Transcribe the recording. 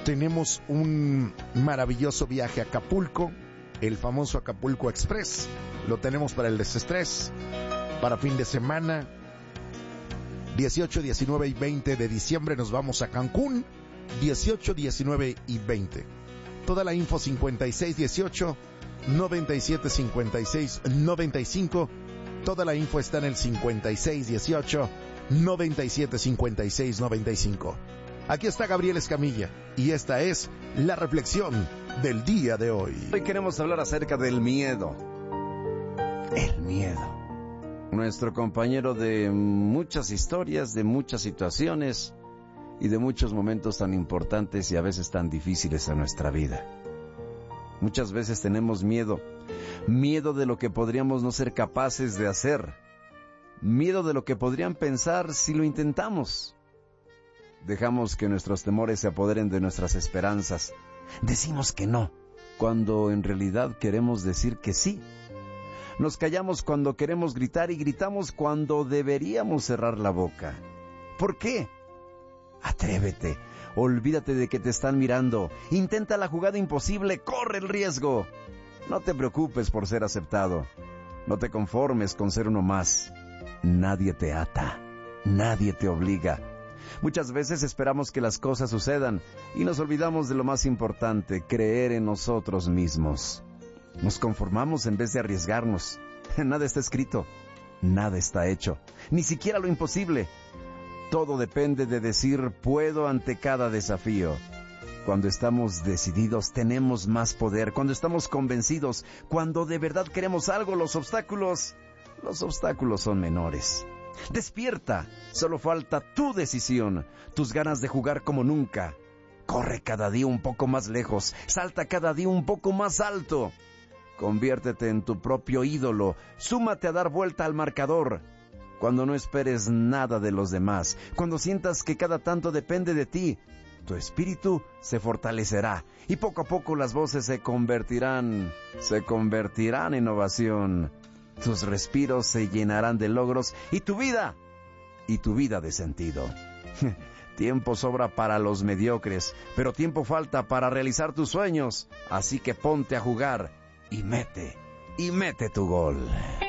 tenemos un maravilloso viaje a Acapulco, el famoso Acapulco Express. Lo tenemos para el desestrés, para fin de semana. 18, 19 y 20 de diciembre nos vamos a Cancún. 18, 19 y 20. Toda la info 56 18 97 56 95. Toda la info está en el 56 18 97 56 95. Aquí está Gabriel Escamilla y esta es la reflexión del día de hoy. Hoy queremos hablar acerca del miedo. El miedo. Nuestro compañero de muchas historias, de muchas situaciones y de muchos momentos tan importantes y a veces tan difíciles en nuestra vida. Muchas veces tenemos miedo de lo que podríamos no ser capaces de hacer, miedo de lo que podrían pensar si lo intentamos. Dejamos que nuestros temores se apoderen de nuestras esperanzas. Decimos que no, cuando en realidad queremos decir que sí. Nos callamos cuando queremos gritar y gritamos cuando deberíamos cerrar la boca. ¿Por qué? Atrévete, olvídate de que te están mirando, intenta la jugada imposible, corre el riesgo. No te preocupes por ser aceptado, no te conformes con ser uno más. Nadie te ata, nadie te obliga. Muchas veces esperamos que las cosas sucedan y nos olvidamos de lo más importante, creer en nosotros mismos. Nos conformamos en vez de arriesgarnos. Nada está escrito, nada está hecho, ni siquiera lo imposible. Todo depende de decir puedo ante cada desafío. Cuando estamos decididos tenemos más poder. Cuando estamos convencidos, cuando de verdad queremos algo, los obstáculos son menores. Despierta, solo falta tu decisión, tus ganas de jugar como nunca. Corre cada día un poco más lejos, salta cada día un poco más alto. Conviértete en tu propio ídolo, súmate a dar vuelta al marcador. Cuando no esperes nada de los demás, cuando sientas que cada tanto depende de ti, tu espíritu se fortalecerá y poco a poco las voces se convertirán en ovación. Tus respiros se llenarán de logros y tu vida de sentido. Tiempo sobra para los mediocres, pero tiempo falta para realizar tus sueños. Así que ponte a jugar y mete tu gol.